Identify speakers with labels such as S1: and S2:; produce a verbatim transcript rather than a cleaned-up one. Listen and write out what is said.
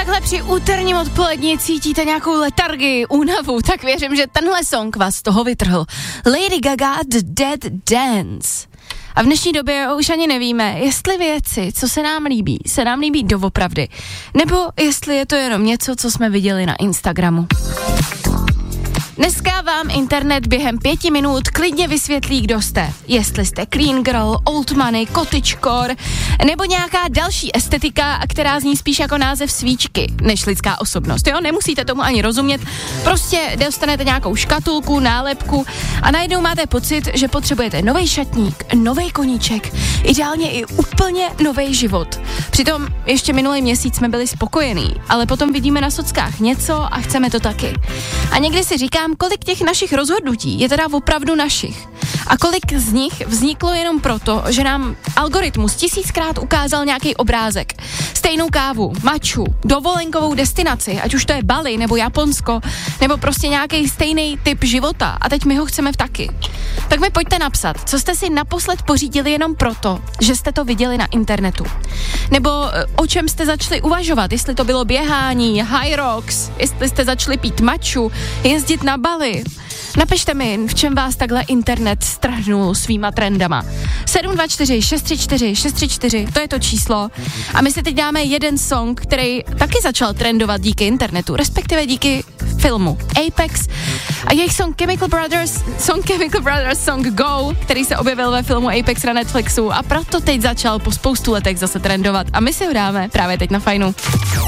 S1: takhle při úterním odpolední cítíte nějakou letargii, únavu, tak věřím, že tenhle song vás z toho vytrhl. Lady Gaga, The Dead Dance. A v dnešní době už ani nevíme, jestli věci, co se nám líbí, se nám líbí doopravdy, nebo jestli je to jenom něco, co jsme viděli na Instagramu. Dneska vám internet během pěti minut klidně vysvětlí, kdo jste. Jestli jste clean girl, old money, cottagecore, nebo nějaká další estetika, která zní spíš jako název svíčky, než lidská osobnost. Jo, nemusíte tomu ani rozumět, prostě dostanete nějakou škatulku, nálepku a najednou máte pocit, že potřebujete novej šatník, novej koníček, ideálně i úplně novej život. Přitom ještě minulý měsíc jsme byli spokojení, ale potom vidíme na sockách něco a chceme to taky. A někdy si říkám, kolik těch našich rozhodnutí je teda opravdu našich. A kolik z nich vzniklo jenom proto, že nám algoritmus tisíckrát ukázal nějaký obrázek. Stejnou kávu, maču, dovolenkovou destinaci, ať už to je Bali nebo Japonsko, nebo prostě nějaký stejný typ života a teď my ho chceme v taky. Tak mi pojďte napsat, co jste si naposled pořídili jenom proto, že jste to viděli na internetu. Nebo o čem jste začali uvažovat, jestli to bylo běhání, high rocks, jestli jste začali pít maču, jezdit na Bali. Napište mi, v čem vás takhle internet strhnul svýma trendama. sedm dva čtyři šest tři čtyři šest tři čtyři, to je to číslo. A my si teď dáme jeden song, který taky začal trendovat díky internetu, respektive díky filmu Apex. A jejich song Chemical Brothers, song Chemical Brothers, song Go, který se objevil ve filmu Apex na Netflixu a proto teď začal po spoustu letech zase trendovat. A my si ho dáme právě teď na Fajnu.